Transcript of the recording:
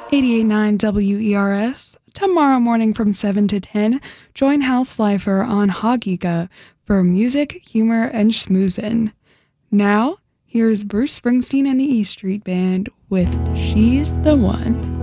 88.9 WERS. Tomorrow morning from 7 to 10, join Hal Slifer on Hagiga for music, humor, and schmoozin'. Now, here's Bruce Springsteen and the E Street Band with She's the One.